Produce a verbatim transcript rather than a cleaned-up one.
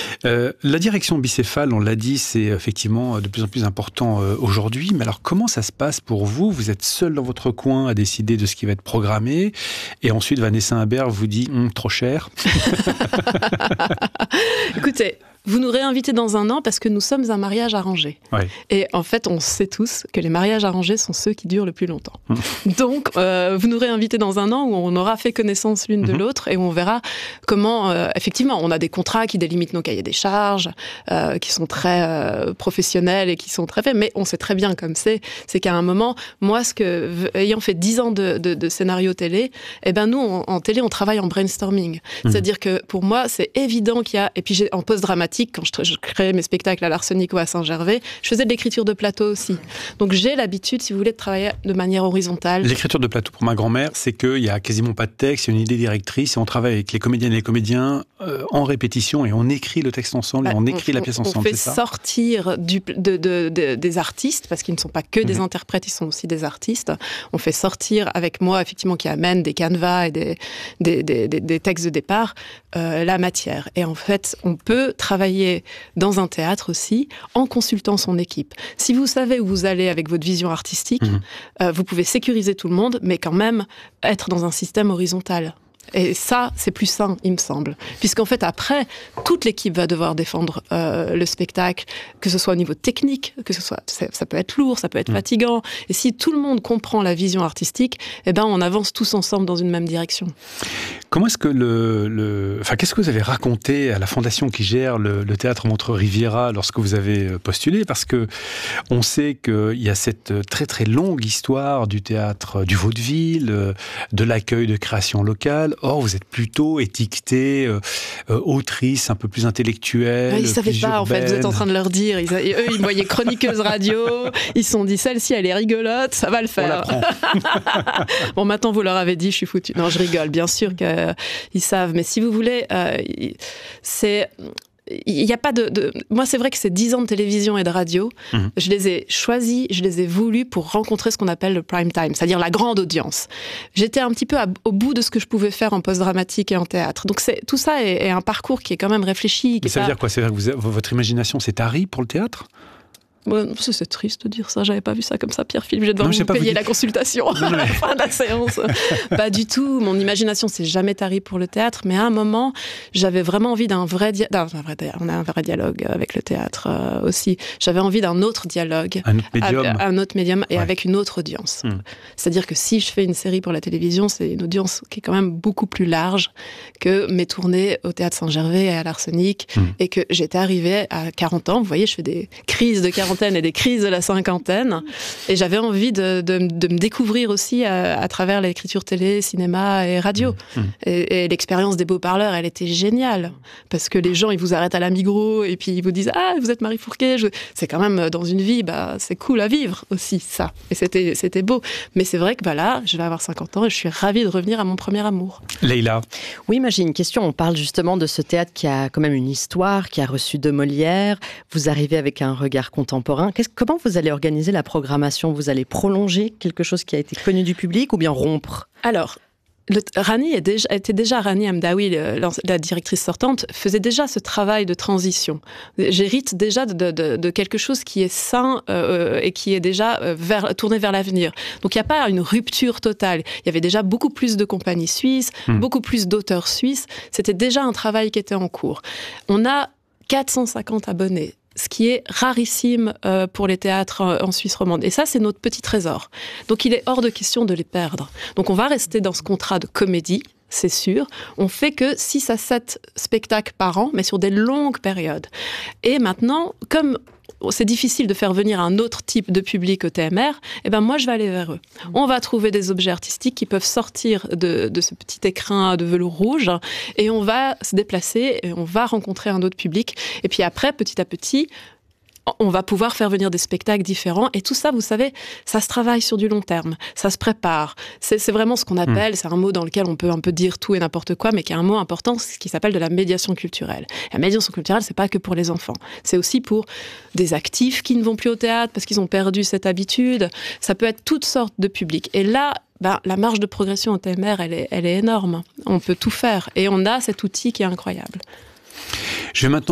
Euh, la direction bicéphale, on l'a dit, c'est effectivement de plus en plus important euh, aujourd'hui. Mais alors, comment ça se passe pour vous? Vous êtes seul dans votre coin à décider de ce qui va être programmé. Et ensuite, Vanessa Imbert vous dit hm, « trop cher ». Écoutez, vous nous réinvitez dans un an parce que nous sommes un mariage arrangé. Ouais. Et en fait, on sait tous que les mariages arrangés sont ceux qui durent le plus longtemps. Mmh. Donc, euh, vous nous réinvitez dans un an où on aura fait connaissance l'une de mmh. l'autre et où on verra comment, euh, effectivement, on a des contrats qui délimitent nos cahiers des charges, euh, qui sont très euh, professionnels et qui sont très faits. Mais on sait très bien comme c'est, c'est qu'à un moment, moi, ce que, ayant fait dix ans de, de, de scénario télé, eh ben nous, on, en télé, on travaille en brainstorming. Mmh. C'est-à-dire que pour moi, c'est évident qu'il y a, et puis j'ai, en post-dramatique, quand je, je créais mes spectacles à l'Arsenic ou à Saint-Gervais, je faisais de l'écriture de plateau aussi. Donc j'ai l'habitude, si vous voulez, de travailler de manière horizontale. L'écriture de plateau pour ma grand-mère, c'est qu'il n'y a quasiment pas de texte, il y a une idée directrice et on travaille avec les comédiennes et les comédiens euh, en répétition et on écrit le texte ensemble, bah, et on écrit on, la pièce on, ensemble, on fait c'est ça sortir du, de, de, de, des artistes, parce qu'ils ne sont pas que mmh. des interprètes, ils sont aussi des artistes. On fait sortir avec moi, effectivement, qui amène des canevas et des, des, des, des, des textes de départ, euh, la matière. Et en fait, on peut travailler dans un théâtre aussi, en consultant son équipe. Si vous savez où vous allez avec votre vision artistique, mmh. euh, vous pouvez sécuriser tout le monde, mais quand même être dans un système horizontal. Et ça, c'est plus sain, il me semble. Puisqu'en fait, après, toute l'équipe va devoir défendre euh, le spectacle, que ce soit au niveau technique, que ce soit, ça, ça peut être lourd, ça peut être mmh. fatigant. Et si tout le monde comprend la vision artistique, eh ben, on avance tous ensemble dans une même direction. Comment est-ce que le, le... Enfin, qu'est-ce que vous avez raconté à la fondation qui gère le, le théâtre Montreux Riviera lorsque vous avez postulé? Parce que on sait qu'il y a cette très très longue histoire du théâtre du vaudeville, de l'accueil de création locale. Or, vous êtes plutôt étiquetée euh, euh, autrice, un peu plus intellectuelle. Ils ne savaient pas, urbaine. En fait, vous êtes en train de leur dire. Ils, et eux, ils me voyaient chroniqueuse radio. Ils se sont dit, celle-ci, elle est rigolote, ça va le faire. Bon, maintenant, vous leur avez dit, je suis foutue. Non, je rigole, bien sûr qu'ils savent. Mais si vous voulez, euh, c'est... Il n'y a pas de, de... Moi, c'est vrai que c'est dix ans de télévision et de radio. Mmh. Je les ai choisis, je les ai voulus pour rencontrer ce qu'on appelle le prime time, c'est-à-dire la grande audience. J'étais un petit peu à, au bout de ce que je pouvais faire en post-dramatique et en théâtre. Donc, c'est, tout ça est, est un parcours qui est quand même réfléchi. Mais ça pas... veut dire quoi? C'est-à-dire que vous avez, votre imagination s'est tarie pour le théâtre? Ouais, c'est triste de dire ça, j'avais pas vu ça comme ça, Pierre-Philippe, je vais devoir non, vous payer vous la consultation à la fin de la séance. Pas du tout, mon imagination s'est jamais tarie pour le théâtre, mais à un moment, j'avais vraiment envie d'un vrai dialogue, on a un vrai dialogue avec le théâtre euh, aussi, j'avais envie d'un autre dialogue, un autre médium, à, un autre médium et ouais. avec une autre audience. Hum. C'est-à-dire que si je fais une série pour la télévision, c'est une audience qui est quand même beaucoup plus large que mes tournées au Théâtre Saint-Gervais et à l'Arsenic, hum. et que j'étais arrivée à quarante ans, vous voyez, je fais des crises de quarante et des crises de la cinquantaine. Et j'avais envie de, de, de me découvrir aussi à, à travers l'écriture télé, cinéma et radio. Mmh. Et, et l'expérience des beaux-parleurs, elle était géniale. Parce que les gens, ils vous arrêtent à la Migros et puis ils vous disent « Ah, vous êtes Marie Fourquet ». Je... C'est quand même, dans une vie, bah, c'est cool à vivre aussi, ça. Et c'était, c'était beau. Mais c'est vrai que bah, là, je vais avoir cinquante ans et je suis ravie de revenir à mon premier amour. Leïla. Oui, moi j'ai une question. On parle justement de ce théâtre qui a quand même une histoire, qui a reçu deux Molières. Vous arrivez avec un regard contemporain. Qu'est-ce, comment vous allez organiser la programmation? Vous allez prolonger quelque chose qui a été connu du public ou bien rompre? Alors, le, Rani est déjà, était déjà Rani Hamdaoui, le, la directrice sortante, faisait déjà ce travail de transition. J'hérite déjà de, de, de quelque chose qui est sain euh, et qui est déjà vers, tourné vers l'avenir. Donc il n'y a pas une rupture totale. Il y avait déjà beaucoup plus de compagnies suisses, mmh. beaucoup plus d'auteurs suisses. C'était déjà un travail qui était en cours. On a quatre cent cinquante abonnés, ce qui est rarissime euh, pour les théâtres en Suisse romande. Et ça, c'est notre petit trésor. Donc, il est hors de question de les perdre. Donc, on va rester dans ce contrat de comédie, c'est sûr. On fait que six à sept spectacles par an, mais sur des longues périodes. Et maintenant, comme c'est difficile de faire venir un autre type de public au T M R, eh ben moi, je vais aller vers eux. On va trouver des objets artistiques qui peuvent sortir de, de ce petit écrin de velours rouge et on va se déplacer et on va rencontrer un autre public. Et puis après, petit à petit, on va pouvoir faire venir des spectacles différents. Et tout ça, vous savez, ça se travaille sur du long terme. Ça se prépare. C'est, c'est vraiment ce qu'on appelle, mmh. c'est un mot dans lequel on peut un peu dire tout et n'importe quoi, mais qui a un mot important, ce qui s'appelle de la médiation culturelle. Et la médiation culturelle, c'est pas que pour les enfants. C'est aussi pour des actifs qui ne vont plus au théâtre parce qu'ils ont perdu cette habitude. Ça peut être toutes sortes de publics. Et là, ben, la marge de progression au T M R, elle est, elle est énorme. On peut tout faire. Et on a cet outil qui est incroyable. Je vais maintenant